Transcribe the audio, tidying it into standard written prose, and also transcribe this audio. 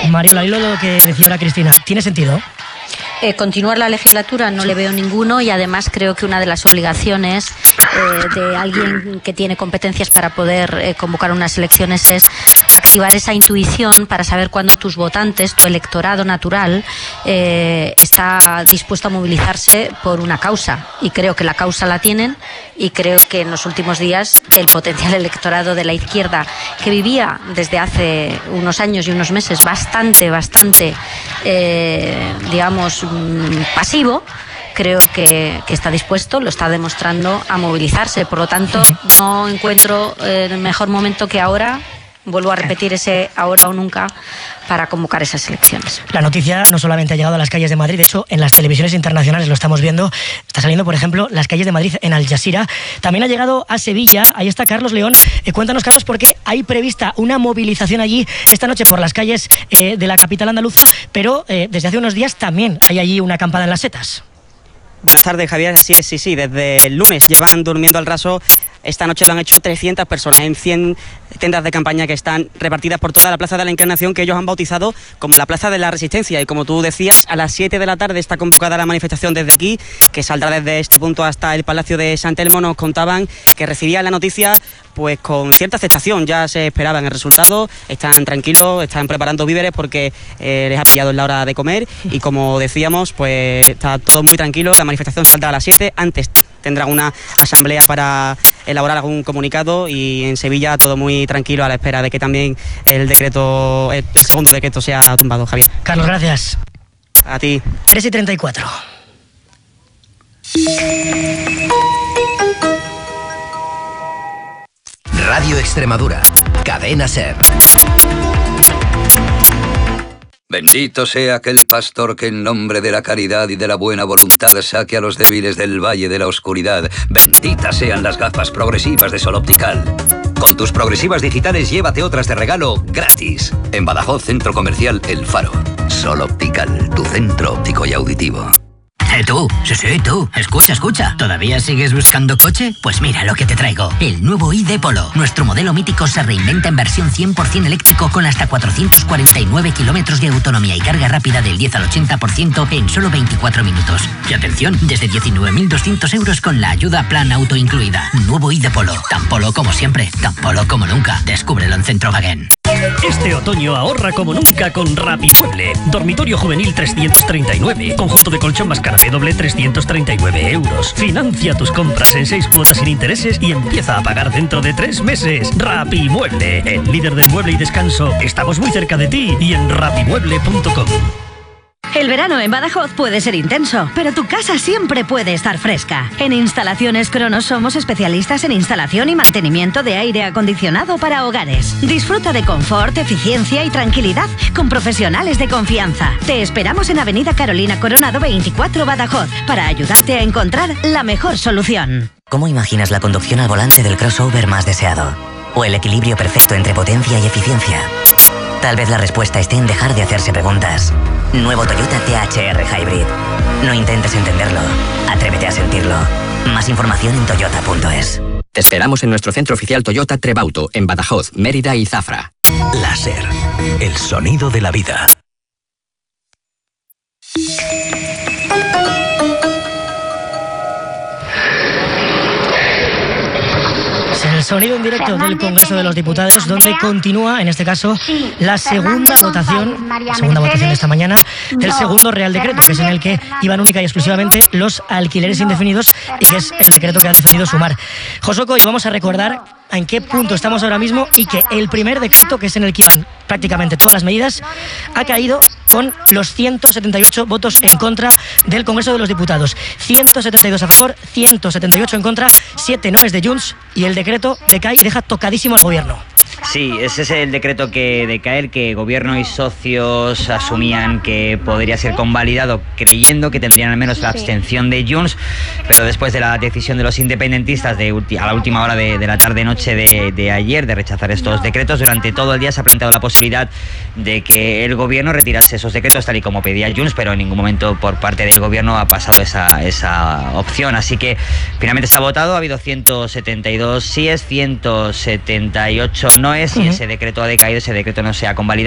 Mario, al hilo de lo que decía ahora Cristina, ¿tiene sentido? Continuar la legislatura no le veo ninguno, y además creo que una de las obligaciones de alguien que tiene competencias para poder convocar unas elecciones es activar esa intuición para saber cuándo tus votantes, tu electorado natural, está dispuesto a movilizarse por una causa, y creo que la causa la tienen, y creo que en los últimos días el potencial electorado de la izquierda, que vivía desde hace unos años y unos meses bastante digamos pasivo, creo que está dispuesto, lo está demostrando, a movilizarse. Por lo tanto, no encuentro el mejor momento que ahora, vuelvo a repetir ese ahora o nunca, para convocar esas elecciones. La noticia no solamente ha llegado a las calles de Madrid, de hecho, en las televisiones internacionales lo estamos viendo. Está saliendo, por ejemplo, las calles de Madrid en Al Jazeera. También ha llegado a Sevilla. Ahí está Carlos León. Cuéntanos, Carlos, por qué hay prevista una movilización allí esta noche por las calles de la capital andaluza, pero desde hace unos días también hay allí una acampada en las setas. Buenas tardes, Javier. Así es, sí. Desde el lunes llevan durmiendo al raso. Esta noche lo han hecho 300 personas en 100 tiendas de campaña que están repartidas por toda la Plaza de la Encarnación, que ellos han bautizado como la Plaza de la Resistencia. Y como tú decías, a las 7 de la tarde está convocada la manifestación desde aquí, que saldrá desde este punto hasta el Palacio de San Telmo. Nos contaban que recibían la noticia pues con cierta aceptación. Ya se esperaban el resultado, están tranquilos, están preparando víveres porque les ha pillado en la hora de comer, y como decíamos, pues está todo muy tranquilo. La manifestación saldrá a las 7, antes tendrán una asamblea para elaborar algún comunicado, y en Sevilla todo muy tranquilo a la espera de que también el segundo decreto sea tumbado. Javier. Carlos, gracias. A ti. 3:34. Radio Extremadura, Cadena SER. Bendito sea aquel pastor que en nombre de la caridad y de la buena voluntad saque a los débiles del valle de la oscuridad. Benditas sean las gafas progresivas de Sol Optical. Con tus progresivas digitales llévate otras de regalo gratis. En Badajoz, Centro Comercial El Faro. Sol Optical, tu centro óptico y auditivo. Tú, sí, tú, escucha. ¿Todavía sigues buscando coche? Pues mira lo que te traigo, el nuevo ID Polo. Nuestro modelo mítico se reinventa en versión 100% eléctrico, con hasta 449 kilómetros de autonomía y carga rápida del 10 al 80% en solo 24 minutos. Y atención, desde 19.200 euros con la ayuda Plan Auto incluida. Nuevo ID Polo, tan polo como siempre, tan polo como nunca. Descúbrelo en Centrowagen. Este otoño ahorra como nunca con Rapimueble. Dormitorio juvenil 339. Conjunto de colchón más canapé doble 339 euros. Financia tus compras en 6 cuotas sin intereses y empieza a pagar dentro de 3 meses. Rapimueble, el líder del mueble y descanso. Estamos muy cerca de ti y en rapimueble.com. El verano en Badajoz puede ser intenso, pero tu casa siempre puede estar fresca. En Instalaciones Cronos somos especialistas en instalación y mantenimiento de aire acondicionado para hogares. Disfruta de confort, eficiencia y tranquilidad con profesionales de confianza. Te esperamos en Avenida Carolina Coronado 24, Badajoz, para ayudarte a encontrar la mejor solución. ¿Cómo imaginas la conducción al volante del crossover más deseado? ¿O el equilibrio perfecto entre potencia y eficiencia? Tal vez la respuesta esté en dejar de hacerse preguntas. Nuevo Toyota THR Hybrid. No intentes entenderlo, atrévete a sentirlo. Más información en toyota.es. Te esperamos en nuestro centro oficial Toyota Trebauto, en Badajoz, Mérida y Zafra. Láser, el sonido de la vida. El sonido en directo del Congreso de los Diputados, donde continúa, en este caso, la segunda votación de esta mañana del segundo Real Decreto, que es en el que iban única y exclusivamente los alquileres indefinidos, y que es el decreto que ha decidido sumar Josoko. Y vamos a recordar en qué punto estamos ahora mismo, y que el primer decreto, que es en el que iban prácticamente todas las medidas, ha caído con los 178 votos en contra del Congreso de los Diputados. 172 a favor, 178 en contra, 7 noes de Junts, y el decreto decae y deja tocadísimo al gobierno. Sí, ese es el decreto que decae, el que gobierno y socios asumían que podría ser convalidado, creyendo que tendrían al menos la abstención de Junts, pero después de la decisión de los independentistas a la última hora de la tarde-noche de ayer de rechazar estos decretos, durante todo el día se ha planteado la posibilidad de que el gobierno retirase esos decretos tal y como pedía Junts, pero en ningún momento por parte del gobierno ha pasado esa opción. Así que finalmente se ha votado, ha habido 172 síes, 178 noes, y ese decreto ha decaído, ese decreto no se ha convalidado.